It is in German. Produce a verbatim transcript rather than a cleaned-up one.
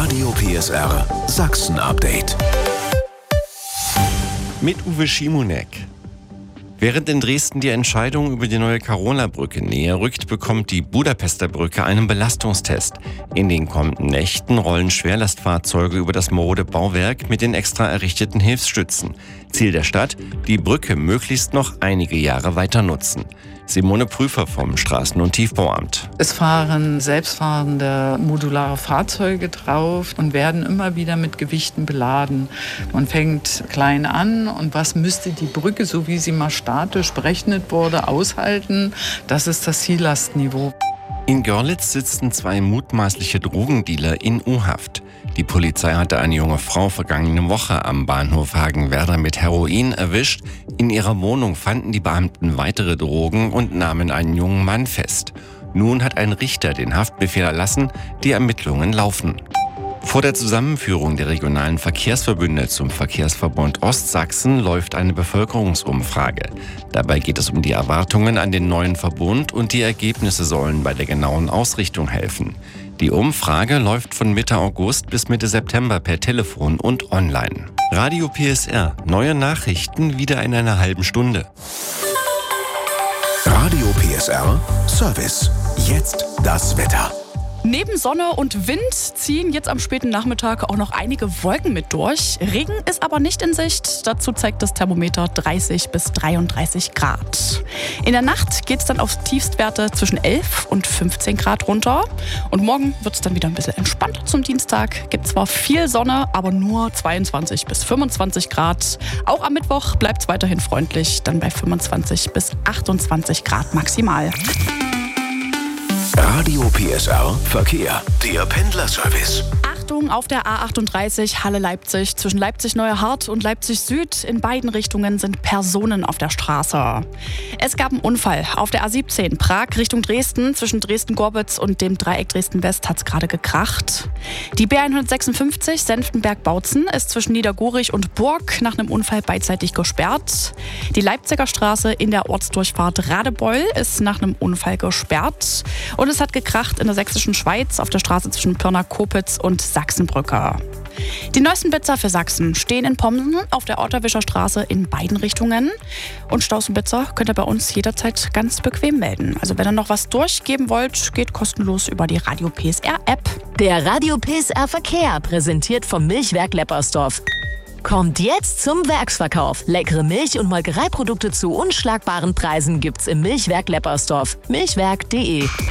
Radio P S R Sachsen-Update. Mit Uwe Schimonek. Während in Dresden die Entscheidung über die neue Carola-Brücke näher rückt, bekommt die Budapester Brücke einen Belastungstest. In den kommenden Nächten rollen Schwerlastfahrzeuge über das marode Bauwerk mit den extra errichteten Hilfsstützen. Ziel der Stadt, die Brücke möglichst noch einige Jahre weiter nutzen. Simone Prüfer vom Straßen- und Tiefbauamt. Es fahren selbstfahrende modulare Fahrzeuge drauf und werden immer wieder mit Gewichten beladen. Man fängt klein an und was müsste die Brücke, so wie sie mal statisch berechnet wurde, aushalten? Das ist das Ziellastniveau. In Görlitz sitzen zwei mutmaßliche Drogendealer in U-Haft. Die Polizei hatte eine junge Frau vergangene Woche am Bahnhof Hagenwerder mit Heroin erwischt. In ihrer Wohnung fanden die Beamten weitere Drogen und nahmen einen jungen Mann fest. Nun hat ein Richter den Haftbefehl erlassen, die Ermittlungen laufen. Vor der Zusammenführung der regionalen Verkehrsverbünde zum Verkehrsverbund Ostsachsen läuft eine Bevölkerungsumfrage. Dabei geht es um die Erwartungen an den neuen Verbund und die Ergebnisse sollen bei der genauen Ausrichtung helfen. Die Umfrage läuft von Mitte August bis Mitte September per Telefon und online. Radio P S R, neue Nachrichten wieder in einer halben Stunde. Radio P S R Service. Jetzt das Wetter. Neben Sonne und Wind ziehen jetzt am späten Nachmittag auch noch einige Wolken mit durch. Regen ist aber nicht in Sicht. Dazu zeigt das Thermometer dreißig bis dreiunddreißig Grad. In der Nacht geht es dann auf Tiefstwerte zwischen elf und fünfzehn Grad runter. Und morgen wird es dann wieder ein bisschen entspannter zum Dienstag. Gibt zwar viel Sonne, aber nur zweiundzwanzig bis fünfundzwanzig Grad. Auch am Mittwoch bleibt es weiterhin freundlich, dann bei fünfundzwanzig bis achtundzwanzig Grad maximal. Radio P S R Verkehr, der Pendlerservice. Achtung auf der A achtunddreißig Halle-Leipzig. Zwischen Leipzig-Neuerhardt und Leipzig-Süd in beiden Richtungen sind Personen auf der Straße. Es gab einen Unfall auf der A siebzehn Prag Richtung Dresden. Zwischen Dresden-Gorbitz und dem Dreieck Dresden-West hat es gerade gekracht. Die B hundertsechsundfünfzig Senftenberg-Bautzen ist zwischen Niedergorich und Burg nach einem Unfall beidseitig gesperrt. Die Leipziger Straße in der Ortsdurchfahrt Radebeul ist nach einem Unfall gesperrt. Und es hat gekracht in der sächsischen Schweiz auf der Straße zwischen Pirna-Kopitz und Sachsenbrücke. Die neuesten Blitzer für Sachsen stehen in Pommsen auf der Orterwischer Straße in beiden Richtungen. Und Staus und Blitzer könnt ihr bei uns jederzeit ganz bequem melden. Also wenn ihr noch was durchgeben wollt, geht kostenlos über die Radio P S R App. Der Radio P S R Verkehr, präsentiert vom Milchwerk Leppersdorf. Kommt jetzt zum Werksverkauf. Leckere Milch- und Molkereiprodukte zu unschlagbaren Preisen gibt's im Milchwerk Leppersdorf. milchwerk punkt de